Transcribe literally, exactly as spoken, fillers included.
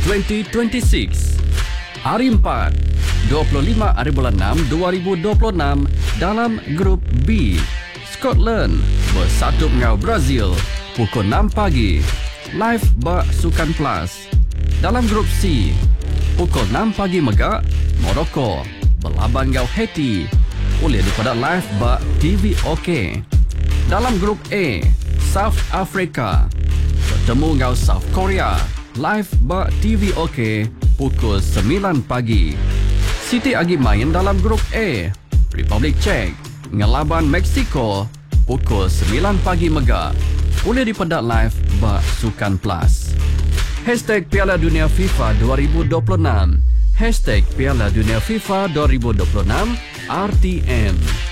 dua ribu dua puluh enam. Hari empat, dua puluh lima hari bulan enam dua ribu dua puluh enam dalam grup B. Scotland bersatu dengan Brazil pukul enam pagi. Live bak Sukan Plus. Dalam grup C, pukul enam pagi megak, Morocco berlaban dengan Haiti. Boleh daripada live bak T V OK. Dalam grup A, South Africa bertemu dengan South Korea. Live bak T V OK pukul sembilan pagi. Siti agi main dalam grup A, Republic Czech ngelaban Mexico pukul sembilan pagi megak. Boleh dipedak live bak Sukan Plus. Hashtag Piala Dunia FIFA dua ribu dua puluh enam. Hashtag Piala Dunia FIFA dua ribu dua puluh enam R T M.